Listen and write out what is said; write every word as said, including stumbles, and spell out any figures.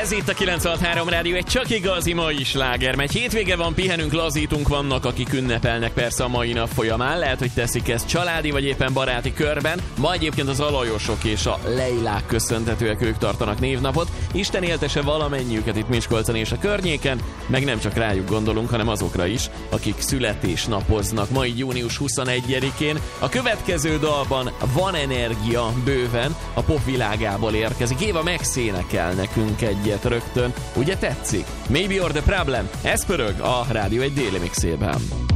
Ez itt a kilencvenhat három Rádió, egy csak igazi mai sláger megy. Hétvége van, pihenünk, lazítunk, vannak, akik ünnepelnek persze a mai nap folyamán. Lehet, hogy teszik ezt családi vagy éppen baráti körben. Ma egyébként az Alajosok és a Leilák köszönhetőek, ők tartanak névnapot. Isten éltese valamennyiüket itt Miskolcon és a környéken, meg nem csak rájuk gondolunk, hanem azokra is, akik születésnapoznak mai június huszonegyedikén. A következő dalban van energia bőven, a pop világából érkezik. Éva megszénekel nekünk egyet rögtön. Ugye tetszik? Maybe You're the Problem. Ez pörög a Rádió egy déli mixében.